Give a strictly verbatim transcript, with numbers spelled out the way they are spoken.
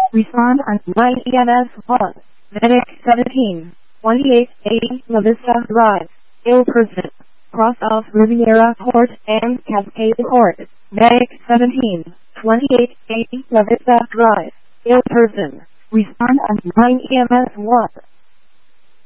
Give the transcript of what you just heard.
Respond on nine E M S one. Medic seventeen twenty-eight eighty La Vista Drive, ill person. Cross of Riviera Court and Cascade Court. Medic seventeen twenty-eight eighty La Vista Drive, ill person. Respond on nine E M S one.